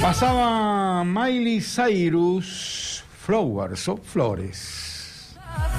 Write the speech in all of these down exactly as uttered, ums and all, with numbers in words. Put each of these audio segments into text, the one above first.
Pasaba Miley Cyrus, Flowers o Flores.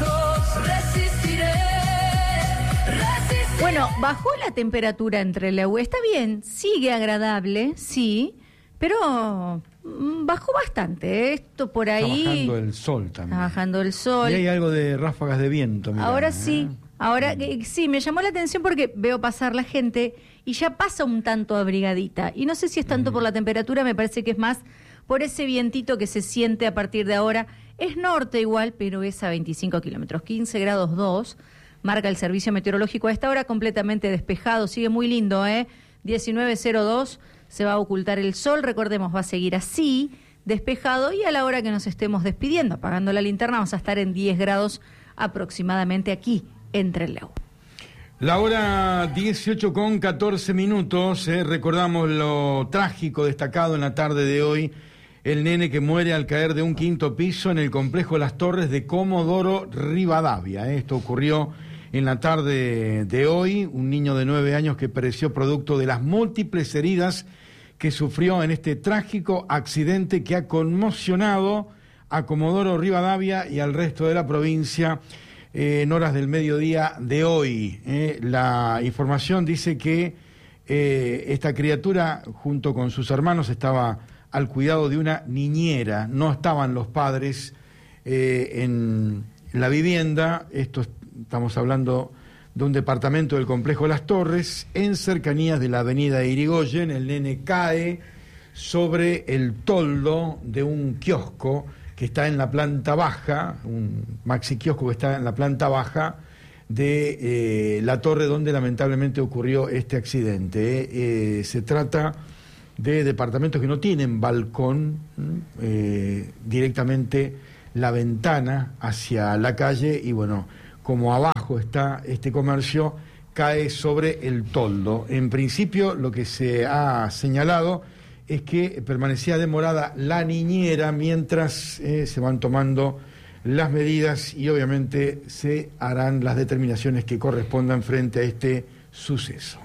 Bueno, bajó la temperatura entre la U. Está bien, sigue agradable, sí, pero bajó bastante. Esto por ahí. Está bajando el sol también. Está bajando el sol. Y hay algo de ráfagas de viento. Mirá, Ahora ¿eh? sí. Ahora eh, sí, me llamó la atención porque veo pasar la gente y ya pasa un tanto abrigadita. Y no sé si es tanto mm. por la temperatura, me parece que es más por ese vientito que se siente a partir de ahora. Es norte igual, pero es a veinticinco kilómetros, quince grados dos, marca el servicio meteorológico. A esta hora completamente despejado, sigue muy lindo, ¿eh? diecinueve cero dos, se va a ocultar el sol, recordemos, va a seguir así, despejado, y a la hora que nos estemos despidiendo, apagando la linterna, vamos a estar en diez grados aproximadamente aquí, entre el Trelew. La hora dieciocho con catorce minutos, eh, recordamos lo trágico destacado en la tarde de hoy, el nene que muere al caer de un quinto piso en el complejo Las Torres de Comodoro Rivadavia. Eh. Esto ocurrió en la tarde de hoy, un niño de nueve años que pereció producto de las múltiples heridas que sufrió en este trágico accidente que ha conmocionado a Comodoro Rivadavia y al resto de la provincia en horas del mediodía de hoy. Eh, la información dice que eh, esta criatura, junto con sus hermanos, estaba al cuidado de una niñera. No estaban los padres eh, en la vivienda. Esto estamos hablando de un departamento del complejo Las Torres, en cercanías de la avenida Irigoyen. El nene cae sobre el toldo de un kiosco que está en la planta baja, un maxi kiosco que está en la planta baja de eh, la torre donde lamentablemente ocurrió este accidente. Eh, se trata de departamentos que no tienen balcón, eh, directamente la ventana hacia la calle, y bueno, como abajo está este comercio, cae sobre el toldo. En principio, lo que se ha señalado es que permanecía demorada la niñera mientras eh, se van tomando las medidas y obviamente se harán las determinaciones que correspondan frente a este suceso.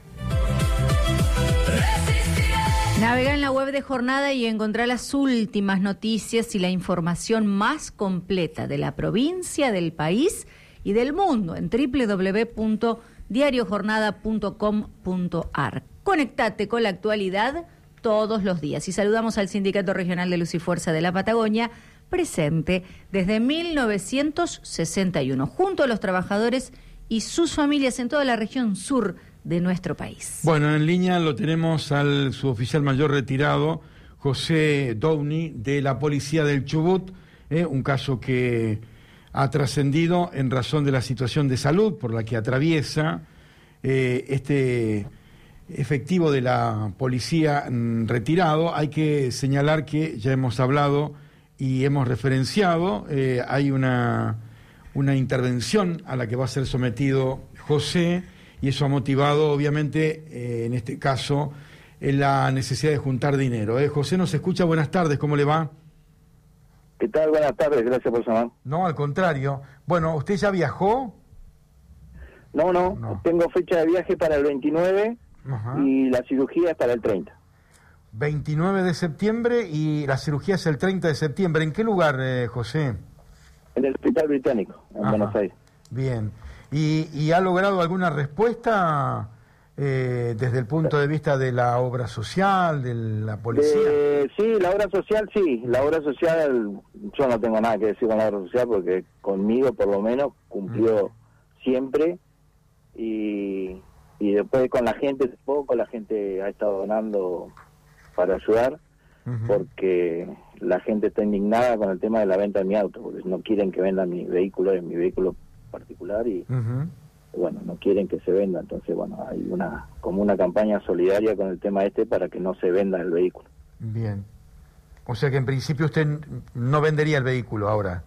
Navega en la web de Jornada y encontrá las últimas noticias y la información más completa de la provincia, del país y del mundo en doble u doble u doble u punto diario jornada punto com punto a r. Conectate con la actualidad todos los días. Y saludamos al Sindicato Regional de Luz y Fuerza de la Patagonia, presente desde mil novecientos sesenta y uno, junto a los trabajadores y sus familias en toda la región sur de nuestro país. Bueno, en línea lo tenemos al suboficial mayor retirado, José Downey, de la Policía del Chubut, eh, un caso que ha trascendido en razón de la situación de salud por la que atraviesa eh, este efectivo de la policía mm, retirado. Hay que señalar que ya hemos hablado y hemos referenciado, eh, hay una, una intervención a la que va a ser sometido José, y eso ha motivado, obviamente, eh, en este caso, eh, la necesidad de juntar dinero. Eh, José nos escucha, buenas tardes, ¿cómo le va? ¿Qué tal? Buenas tardes, gracias por llamar. No, al contrario. Bueno, ¿usted ya viajó? No, no, no. Tengo fecha de viaje para el veintinueve. Ajá. Y la cirugía es para el treinta. veintinueve de septiembre y la cirugía es el treinta de septiembre. ¿En qué lugar, eh, José? En el Hospital Británico, en Ajá. Buenos Aires. Bien. ¿Y, y ha logrado alguna respuesta eh, desde el punto de vista de la obra social, de la policía? De, sí, la obra social, sí. La obra social, yo no tengo nada que decir con la obra social porque conmigo, por lo menos, cumplió mm. siempre. Y... y después con la gente, poco la gente ha estado donando para ayudar, uh-huh. porque la gente está indignada con el tema de la venta de mi auto, porque no quieren que venda mi vehículo, es mi vehículo particular, y uh-huh. bueno, no quieren que se venda. Entonces, bueno, hay una como una campaña solidaria con el tema este para que no se venda el vehículo. Bien. O sea que en principio usted no vendería el vehículo ahora.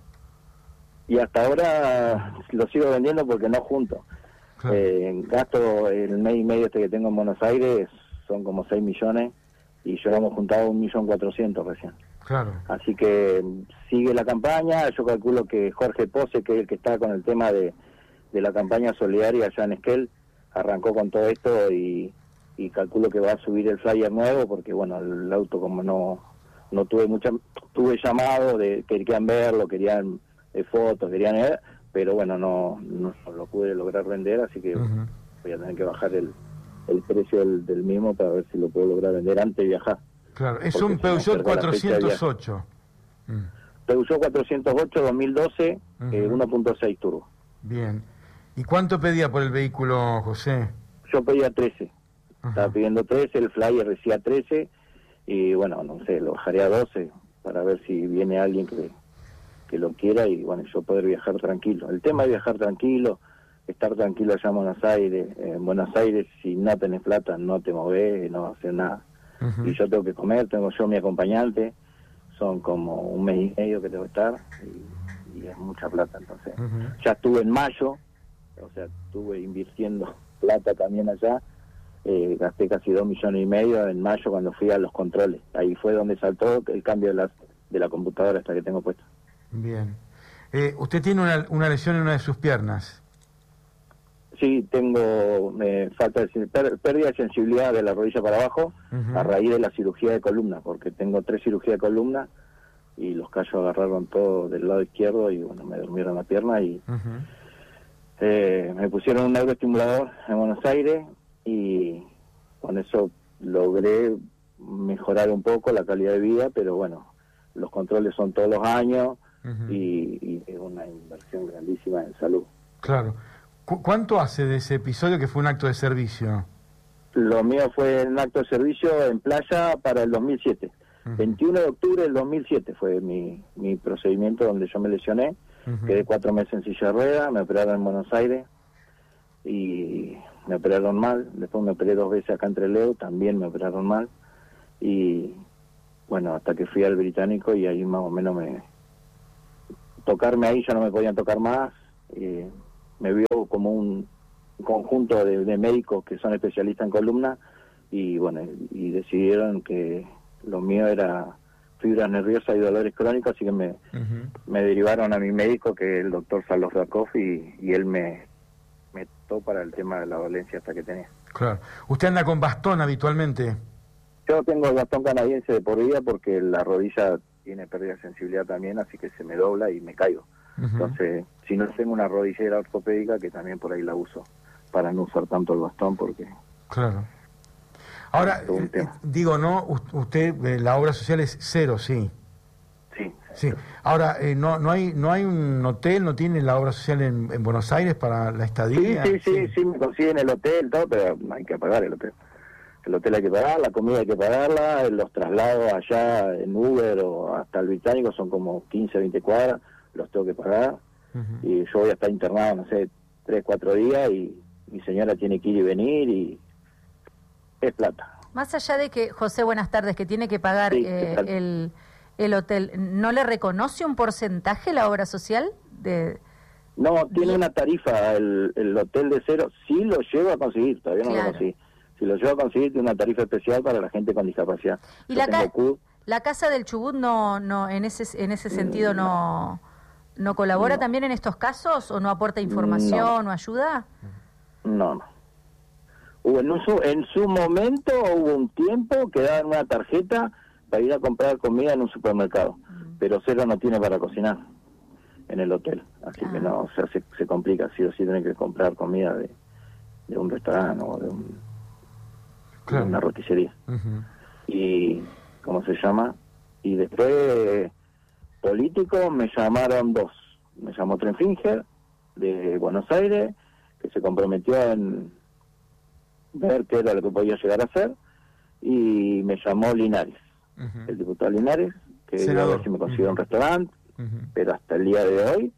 Y hasta ahora lo sigo vendiendo porque no junto. Claro. Eh, gasto el mes y medio este que tengo en Buenos Aires, son como seis millones, y yo hemos juntado un millón cuatrocientos recién. Claro. Así que sigue la campaña. Yo calculo que Jorge Pose, que es el que está con el tema de, de la campaña solidaria allá en Esquel, arrancó con todo esto y, y calculo que va a subir el flyer nuevo, porque bueno, el auto como no no tuve mucha, tuve llamado de que querían verlo, querían eh, fotos, querían ver, pero bueno, no, no lo pude lograr vender, así que uh-huh. voy a tener que bajar el, el precio del, del mismo para ver si lo puedo lograr vender antes de viajar. Claro, es un Peugeot cuatrocientos ocho. Mm. Peugeot cuatrocientos ocho dos mil doce, uh-huh. eh, uno punto seis turbo. Bien. ¿Y cuánto pedía por el vehículo, José? Yo pedía trece. Uh-huh. Estaba pidiendo trece, el flyer decía trece, y bueno, no sé, lo bajaré a doce para ver si viene alguien que, que lo quiera y bueno, yo poder viajar tranquilo. El tema es viajar tranquilo, estar tranquilo allá en Buenos Aires. En Buenos Aires, si no tenés plata, no te movés, no haces nada. Uh-huh. Y yo tengo que comer, tengo yo mi acompañante, son como un mes y medio que tengo que estar, y, y es mucha plata, entonces. Uh-huh. Ya estuve en mayo, o sea, estuve invirtiendo plata también allá, eh, gasté casi dos millones y medio en mayo cuando fui a los controles. Ahí fue donde saltó el cambio de la, de la computadora esta que tengo puesta. Bien. Eh, ¿Usted tiene una, una lesión en una de sus piernas? Sí, tengo eh, falta de per, pérdida de sensibilidad de la rodilla para abajo, uh-huh. a raíz de la cirugía de columna, porque tengo tres cirugías de columna y los callos agarraron todo del lado izquierdo y bueno, me durmieron la pierna y uh-huh. eh, me pusieron un neuroestimulador en Buenos Aires y con eso logré mejorar un poco la calidad de vida, pero bueno, los controles son todos los años uh-huh. y, y es una inversión grandísima en salud. Claro. ¿Cuánto hace de ese episodio que fue un acto de servicio? Lo mío fue un acto de servicio en playa para el dos mil siete. Uh-huh. veintiuno de octubre del dos mil siete fue mi, mi procedimiento donde yo me lesioné. Uh-huh. Quedé cuatro meses en silla de ruedas, me operaron en Buenos Aires y me operaron mal. Después me operé dos veces acá en Trelew, también me operaron mal. Y bueno, hasta que fui al británico y ahí más o menos me... Tocarme ahí ya no me podían tocar más. Y me vio como un conjunto de, de médicos que son especialistas en columna y bueno, y decidieron que lo mío era fibras nerviosas y dolores crónicos, así que me, uh-huh. me derivaron a mi médico, que es el doctor Carlos Rakov, y, y él me metió para el tema de la dolencia hasta que tenía. Claro. ¿Usted anda con bastón habitualmente? Yo tengo el bastón canadiense de por vida porque la rodilla tiene pérdida de sensibilidad también, así que se me dobla y me caigo. Uh-huh. Entonces, si no tengo una rodillera ortopédica, que también por ahí la uso, para no usar tanto el bastón, porque... Claro. Ahora, eh, digo, ¿no? Usted, eh, la obra social es cero, sí. Sí. Sí. Ahora, eh, ¿no no hay no hay un hotel, no tiene la obra social en, en Buenos Aires para la estadía? Sí, sí, sí, sí, sí, me consiguen el hotel, todo, pero hay que pagar el hotel. El hotel hay que pagar, la comida hay que pagarla, los traslados allá en Uber o hasta el británico son como quince, veinte cuadras, los tengo que pagar, uh-huh. y yo voy a estar internado, no sé, tres, cuatro días, y mi señora tiene que ir y venir, y es plata. Más allá de que, José, buenas tardes, que tiene que pagar sí, eh, el, el hotel, ¿no le reconoce un porcentaje la obra social? de No, tiene una tarifa, el, el hotel de cero, sí lo llevo a conseguir, todavía no claro. lo conseguí. Si lo llevo a conseguir, tiene una tarifa especial para la gente con discapacidad. ¿Y la, ca la Casa del Chubut no, no en ese en ese sentido no... ¿No colabora no. también en estos casos o no aporta información no. o ayuda? No, no. Hubo en, su, en su momento hubo un tiempo que daban una tarjeta para ir a comprar comida en un supermercado, mm. pero cero no tiene para cocinar en el hotel, así ah. que no, o sea, se, se complica, sí o sí tiene que comprar comida de, de un restaurante o de, un, claro. de una roticería. Uh-huh. Y, ¿cómo se llama? Y después... políticos me llamaron dos. Me llamó Trenfinger de Buenos Aires, que se comprometió en ver qué era lo que podía llegar a hacer, y me llamó Linares, uh-huh. el diputado Linares, que iba a ver si me consiguió uh-huh. un restaurante, uh-huh. pero hasta el día de hoy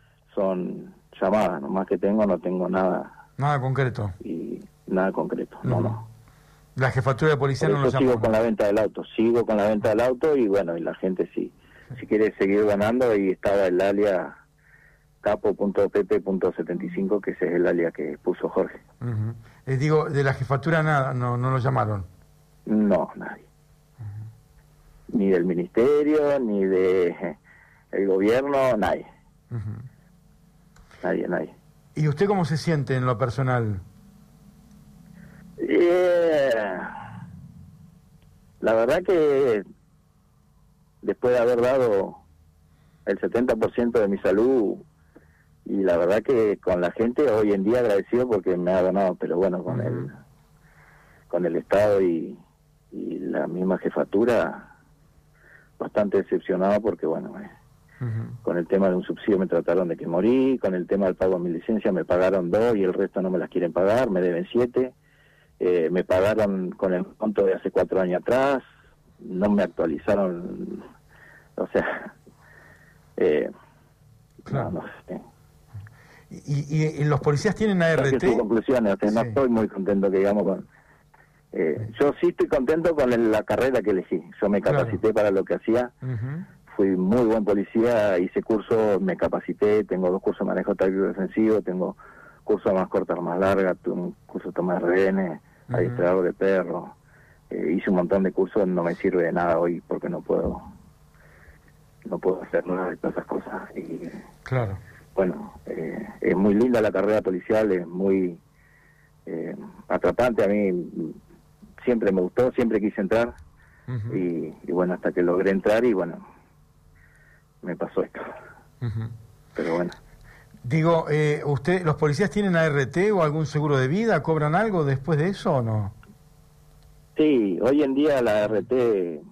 son llamadas, nomás que tengo, no tengo nada. Nada concreto. Y nada concreto, uh-huh. no, no. La jefatura de policía no lo llama. Sigo con la venta del auto, sigo con la venta del auto, y bueno, y la gente sí. Si quiere seguir ganando, y estaba el alias capo punto p p punto setenta y cinco, que ese es el alias que puso Jorge. Uh-huh. Les digo, de la jefatura nada, no no lo llamaron. No, nadie. Uh-huh. Ni del ministerio, ni de el gobierno, nadie. Uh-huh. Nadie, nadie. ¿Y usted cómo se siente en lo personal? Y Eh, la verdad que después de haber dado el setenta por ciento de mi salud, y la verdad que con la gente hoy en día agradecido porque me ha donado, pero bueno, con uh-huh. el con el Estado y, y la misma jefatura, bastante decepcionado porque bueno, eh, uh-huh. con el tema de un subsidio me trataron de que morí, con el tema del pago de mi licencia me pagaron dos y el resto no me las quieren pagar, me deben siete, eh, me pagaron con el monto de hace cuatro años atrás, no me actualizaron, o sea, eh, claro. no, no sé. ¿Y, y, y los policías tienen A R T? Sus conclusiones, o sea, sí. No estoy muy contento que digamos con... Eh, yo sí estoy contento con el, la carrera que elegí, yo me capacité claro. para lo que hacía, uh-huh. fui muy buen policía, hice cursos, me capacité, tengo dos cursos de manejo táctico defensivo, tengo cursos más cortos, más largas, un curso de toma de rehenes, uh-huh. adiestrador de perros, eh, hice un montón de cursos, no me sirve de nada hoy porque no puedo no puedo hacer nada de todas esas cosas y claro. Bueno, eh, es muy linda la carrera policial, es muy eh, atrapante, a mí siempre me gustó, siempre quise entrar uh-huh. y, y bueno, hasta que logré entrar y bueno, me pasó esto. Uh-huh. Pero bueno. Digo, eh, ¿usted, los policías tienen A R T o algún seguro de vida? ¿Cobran algo después de eso o no? Sí, hoy en día la A R T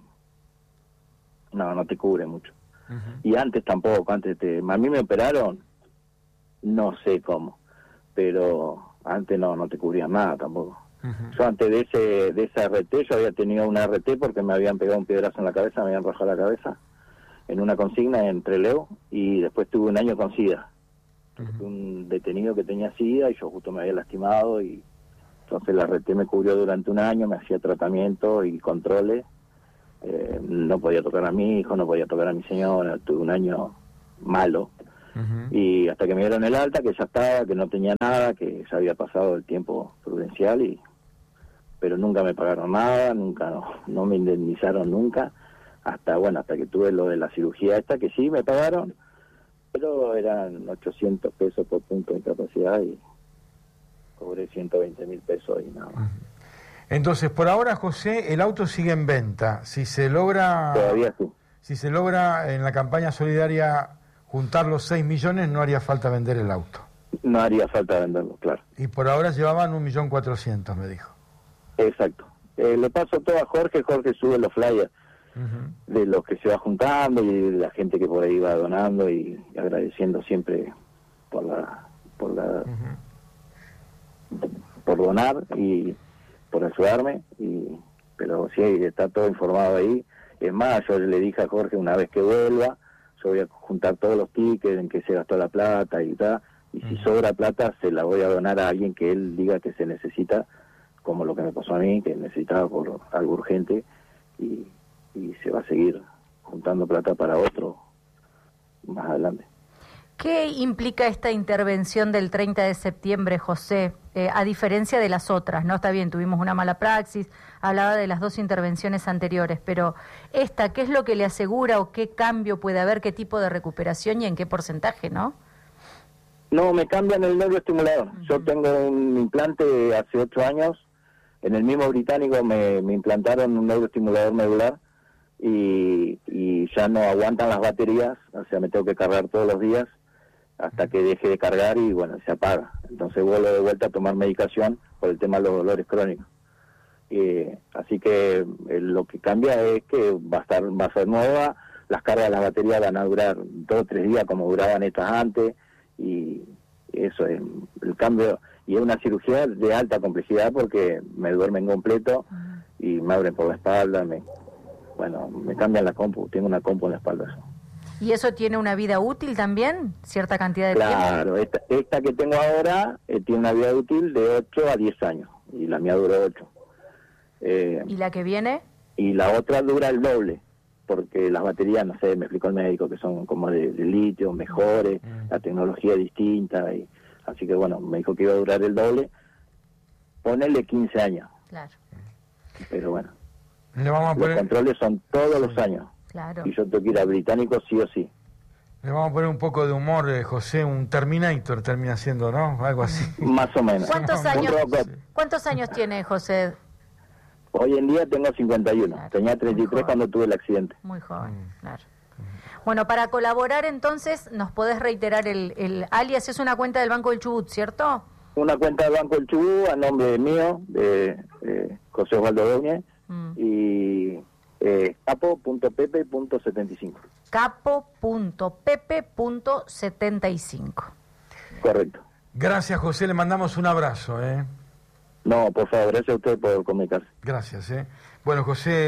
no, no te cubre mucho. Uh-huh. Y antes tampoco, antes te, a mí me operaron, no sé cómo, pero antes no, no te cubrían nada tampoco. Uh-huh. Yo antes de ese de esa A R T, yo había tenido una A R T porque me habían pegado un piedrazo en la cabeza, me habían rajado la cabeza en una consigna en Trelew y después tuve un año con SIDA. Uh-huh. Un detenido que tenía SIDA y yo justo me había lastimado y entonces la A R T me cubrió durante un año, me hacía tratamiento y controles. Eh, no podía tocar a mi hijo, no podía tocar a mi señora, tuve un año malo. Uh-huh. Y hasta que me dieron el alta, que ya estaba, que no tenía nada, que ya había pasado el tiempo prudencial, y pero nunca me pagaron nada, nunca no, no me indemnizaron nunca, hasta bueno, hasta que tuve lo de la cirugía esta, que sí me pagaron, pero eran ochocientos pesos por punto de incapacidad y cobré ciento veinte mil pesos y nada más. Uh-huh. Entonces, por ahora, José, el auto sigue en venta. Si se logra... Todavía sí. Si se logra en la campaña solidaria juntar los seis millones, no haría falta vender el auto. No haría falta venderlo, claro. Y por ahora llevaban un millón cuatrocientos, me dijo. Exacto. Eh, le paso todo a Jorge, Jorge sube los flyers uh-huh. de los que se va juntando y de la gente que por ahí va donando y, y agradeciendo siempre por la... por la uh-huh. por donar y... por ayudarme, y pero sí, está todo informado ahí. Es más, yo le dije a Jorge, una vez que vuelva, yo voy a juntar todos los tickets en que se gastó la plata y tal, y si sobra plata se la voy a donar a alguien que él diga que se necesita, como lo que me pasó a mí, que necesitaba por algo urgente, y, y se va a seguir juntando plata para otro más adelante. ¿Qué implica esta intervención del treinta de septiembre, José? Eh, a diferencia de las otras, ¿no? Está bien, tuvimos una mala praxis, hablaba de las dos intervenciones anteriores, pero esta, ¿qué es lo que le asegura o qué cambio puede haber, qué tipo de recuperación y en qué porcentaje, no? No, me cambian el neuroestimulador. Uh-huh. Yo tengo un implante hace ocho años, en el mismo británico me, me implantaron un neuroestimulador medular y, y ya no aguantan las baterías, o sea, me tengo que cargar todos los días hasta que deje de cargar y bueno, se apaga. Entonces vuelvo de vuelta a tomar medicación por el tema de los dolores crónicos. Eh, así que eh, lo que cambia es que va a estar va a ser nueva, las cargas de las baterías van a durar dos o tres días como duraban estas antes, y eso es el cambio. Y es una cirugía de alta complejidad porque me duermen completo y me abren por la espalda, me bueno, me cambian la compu, tengo una compu en la espalda. Eso. ¿Y eso tiene una vida útil también? ¿Cierta cantidad de claro, tiempo? Claro, esta, esta que tengo ahora eh, tiene una vida útil de ocho a diez años, y la mía duró ocho. Eh, ¿Y la que viene? Y la otra dura el doble, porque las baterías, no sé, me explicó el médico, que son como de, de litio, mejores, mm. la tecnología es distinta, y así que bueno, me dijo que iba a durar el doble, ponerle quince años. Claro. Pero bueno, Le vamos a los poner... controles son todos los años. Claro. Y yo tengo que ir a británico sí o sí. Le vamos a poner un poco de humor, eh, José, un Terminator termina siendo, ¿no? Algo así. Más o menos. ¿Cuántos Un años, Robocop. ¿Cuántos años tiene José? Hoy en día tengo cincuenta y uno. Claro, Tenía muy treinta y tres joven. cuando tuve el accidente. Muy joven, claro. Bueno, para colaborar entonces, ¿nos podés reiterar el, el alias? Es una cuenta del Banco del Chubut, ¿cierto? Una cuenta del Banco del Chubut a nombre mío, de eh, José Osvaldo Doñez, Mm. y eh, capo punto pepe punto setenta y cinco. capo punto pepe punto setenta y cinco. Correcto. Gracias, José, le mandamos un abrazo, ¿eh? No, por favor, gracias a usted por comunicarse. Gracias, ¿eh? Bueno,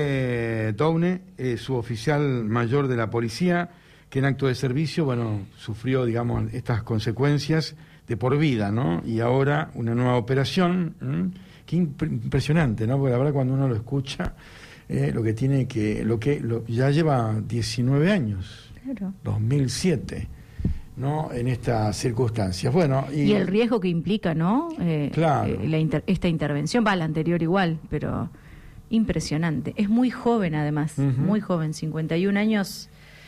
José Doune, eh, suboficial mayor de la policía, que en acto de servicio, bueno, sufrió, digamos, estas consecuencias de por vida, ¿no? Y ahora una nueva operación, ¿m? Qué imp impresionante, ¿no? Porque la verdad cuando uno lo escucha, eh, lo que tiene que, lo que lo, ya lleva diecinueve años, Claro. dos mil siete, ¿no? En estas circunstancias. Bueno, y, Y el riesgo que implica, ¿no? Eh, Claro. eh, la inter esta intervención, va, la anterior igual, pero impresionante. Es muy joven además, Ujú. muy joven, cincuenta y un años.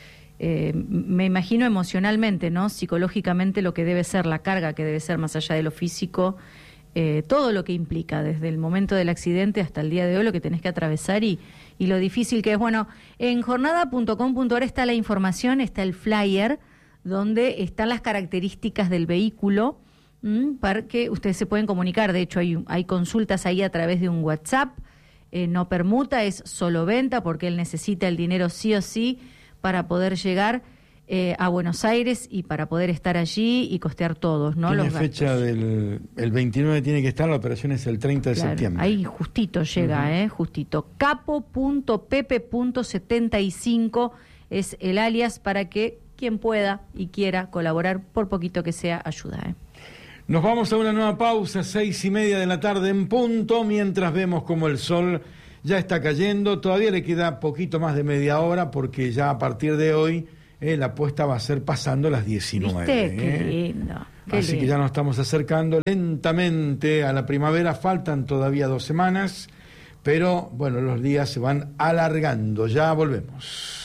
Eh, me imagino emocionalmente, ¿no? Psicológicamente lo que debe ser, la carga que debe ser más allá de lo físico, eh, todo lo que implica, desde el momento del accidente hasta el día de hoy, lo que tenés que atravesar y, y lo difícil que es. Bueno, en jornada punto com punto ar está la información, está el flyer, donde están las características del vehículo, ¿m? Para que ustedes se pueden comunicar. De hecho, hay, hay consultas ahí a través de un WhatsApp. Eh, no permuta, es solo venta, porque él necesita el dinero sí o sí para poder llegar eh, a Buenos Aires y para poder estar allí y costear todos, ¿no? tiene Los gastos. fecha del el veintinueve, tiene que estar, la operación es el treinta de Claro, septiembre. ahí justito llega, Ujú. eh, justito. capo punto pepe punto setenta y cinco es el alias para que quien pueda y quiera colaborar, por poquito que sea, ayuda. Eh. Nos vamos a una nueva pausa, seis y media de la tarde en punto, mientras vemos como el sol ya está cayendo. Todavía le queda poquito más de media hora, porque ya a partir de hoy eh, la puesta va a ser pasando las diecinueve. ¿Viste? Qué eh. lindo. Qué Así que lindo. ya nos estamos acercando lentamente a la primavera. Faltan todavía dos semanas, pero bueno, los días se van alargando. Ya volvemos.